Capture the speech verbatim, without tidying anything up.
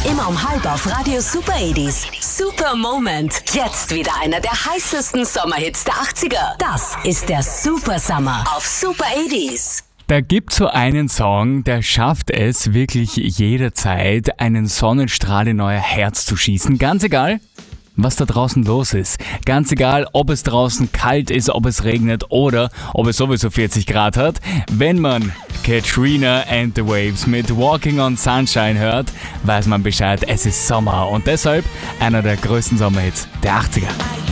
Immer um halb auf Radio Super achtziger. Super Moment. Jetzt wieder einer der heißesten Sommerhits der achtziger. Das ist der Super Summer auf Super achtziger. Da gibt's so einen Song, der schafft es wirklich jederzeit, einen Sonnenstrahl in euer Herz zu schießen. Ganz egal, was da draußen los ist. Ganz egal, ob es draußen kalt ist, ob es regnet oder ob es sowieso vierzig Grad hat. Wenn man Katrina and the Waves mit Walking on Sunshine hört, weiß man Bescheid, es ist Sommer und deshalb einer der größten Sommerhits der achtziger.